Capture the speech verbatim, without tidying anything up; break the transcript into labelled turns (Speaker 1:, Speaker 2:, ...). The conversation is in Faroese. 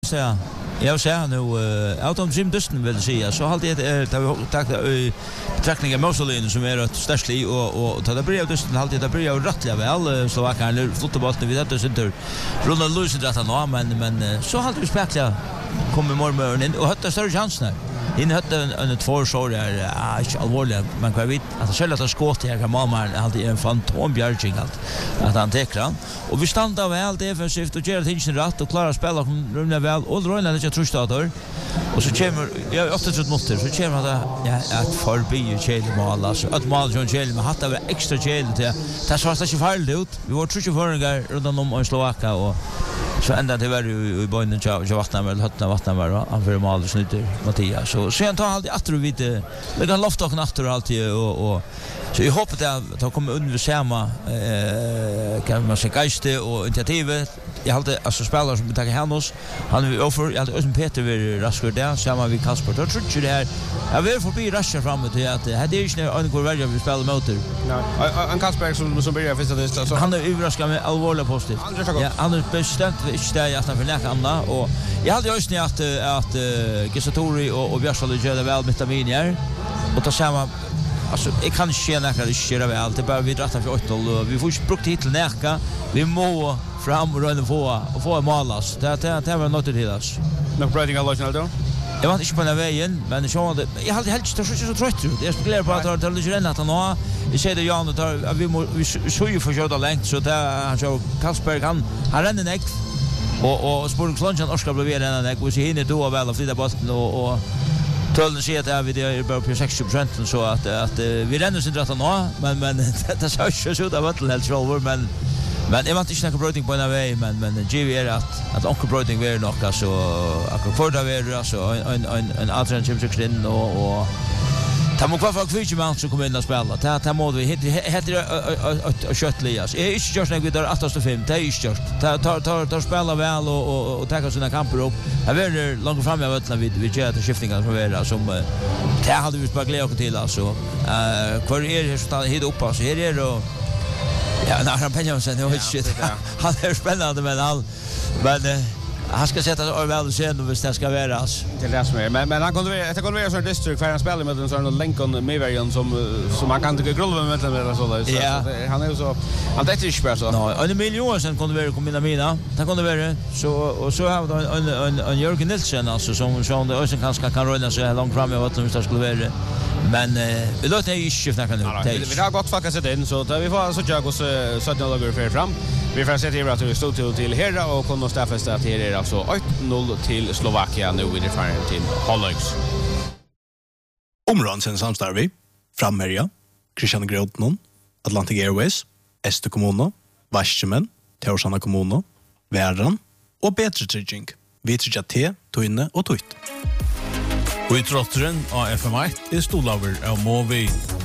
Speaker 1: säga. Jag säger nu out of Jim Dustin vill säga så har det tar vi tagit betraktning av Moselin som är ett störstlig och och ta det blir Dustin har det blir rättliga väl så var kan flotta bollen vid det center. Ronald Lewis det att nå men men så har det spekla kommer morgon in och hade större chanser. In hade en en två så där är inte allvarligt men kan vi att själva att skott här kan mamma hade en fantombjärging allt att han täckra och vi standa väl defensivt och gör tingen rätt och klarar spela rumna väl och Royal det jag tror startar och så kommer jag åtta trött måste så kommer det ja att förbi Chelsea mål alltså att mål John Chelsea med hade extra Chelsea till det så var det inte fel ut vi var tror ju förringar runt om Slovakien och så ända det var ju i bonden jag jag vattnar väl höttna vattnar var han för mål snuter Mattias så sen tar alltid att du vet det kan lofta och natter alltid och och så jag hoppas att det kommer under samma eh kan man säga geiste och initiativet jag hade alltså spelare som tar hand oss han är över jag hade också Peter vi raskar där samma vi Kasper då tror jag det här jag vill förbi rascha framåt till att det är ju inte en god väg vi spelar motor
Speaker 2: nej en Kasper som som börjar första det så
Speaker 1: han är överraskad med allvarliga positivt ja han är bestämt inte där att han förneka andra och jag hade ju just att att Gesatori och och Bjärsvall gör det väl med Taminier och ta samma alltså jag kan inte känna att det sker väl det bara vi drar för åtta och vi får inte brukt hit till näka vi må fram och röna få och få malas det det det var något till oss
Speaker 2: nog bröding alltså då
Speaker 1: jag var inte på den vägen men så hade jag hade helt så så trött ut jag skulle på att det ligger ända att nå vi ser det Jan och tar vi vi så ju för köra längt så där han så Kasper kan han ränner näck och och spår klunchen Oskar blev redan näck och så hinner då väl att flytta bollen och och Tölden säger att är vi det bara på sextio procent så att att vi ränner sin rätta nå men men det så så så det var väl helt roll men men jag vant inte snacka bröting på en väg men men G V är att att onkel bröting var nog alltså att för det var alltså en en en alternativ in och och ta må kvar för kvitch man så kommer in och spela ta ta må vi heter och köttlias är inte just när vi där åtta fem det är inte just ta ta ta ta spela väl och och och ta sina kamper upp här är långt fram jag vet när vi vi gör det skiftingar som är som det hade vi bara glädje till alltså eh kvar är det så hit upp så här är det ja när han pengar sen det shit han är spännande men all men han ska sätta sig väl sen och det ska vara alltså
Speaker 2: till det som är men men han kunde det kunde vara så district för han spelar med en sån Lincoln Mayvarian som som man kan inte grulla med eller så där han är så han det är inte spel så
Speaker 1: nej en miljon sen kunde vara kombina mina det kunde vara så och så har vi en en en Jörgen Nilsson alltså som som det också kanske kan rulla så långt fram jag vet inte hur det skulle vara men vi låter ju skifta kan nu
Speaker 2: vi har gått faktiskt in så där vi får så jag och så att några för fram vi får se till att vi stod till till Herra och kommer stäffesta att det är alltså åtta noll till Slovakien nu i det final till Hollands.
Speaker 3: Områden sen samstarvi, Frammerja, Christian Grodnon, Atlantic Airways, Este Kommuno, Varsjemen, Teorsana Kommuno, Värran och Betre Trygging. Vi tryggja te, toinne och tuit.
Speaker 4: Og i trotteren av F M ett er stolaver av Movi.